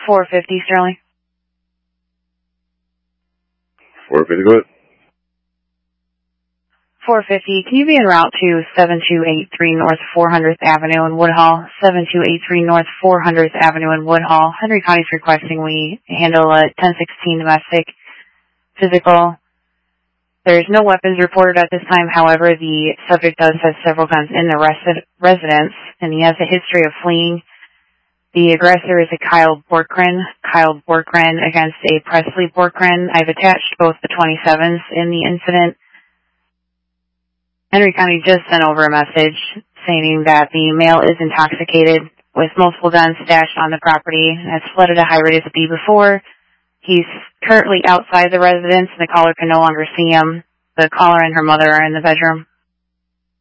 450 Sterling. 450, go ahead. 450, can you be en route to 7283 North 400th Avenue in Woodhall? 7283 North 400th Avenue in Woodhall. Henry County's requesting we handle a 1016 domestic physical. There's no weapons reported at this time. However, the subject does have several guns in the residence, and he has a history of fleeing. The aggressor is a Kyle Borkren against a Presley Borkren. I've attached both the 27s in the incident. Henry County just sent over a message stating that the male is intoxicated with multiple guns stashed on the property, has fled at a high rate as a B before. He's currently outside the residence, and the caller can no longer see him. The caller and her mother are in the bedroom.